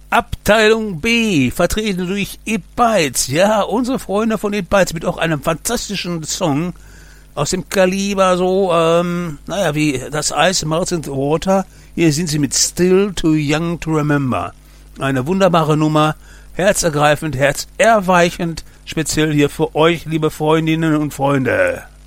Abteilung B, vertreten durch It Bites. Ja, unsere Freunde von It Bites mit auch einem fantastischen Song aus dem Kaliber so, wie das Eis Melts in the Water. Hier sind sie mit Still Too Young to Remember. Eine wunderbare Nummer, herzergreifend, herzerweichend, speziell hier für euch, liebe Freundinnen und Freunde.